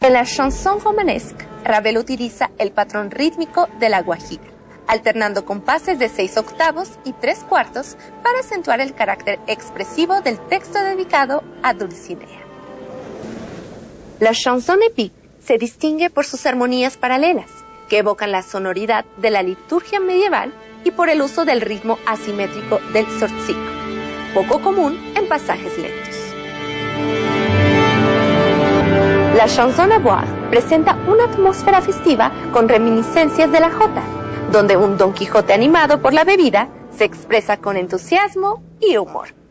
En la chanson romanesque, Ravel utiliza el patrón rítmico de la guajira, alternando compases de 6 octavos y 3/4 para acentuar el carácter expresivo del texto dedicado a Dulcinea. La chanson épique se distingue por sus armonías paralelas, que evocan la sonoridad de la liturgia medieval y por el uso del ritmo asimétrico del zortzico, poco común en pasajes lentos. La chanson à boire presenta una atmósfera festiva con reminiscencias de la jota, donde un Don Quijote animado por la bebida se expresa con entusiasmo y humor.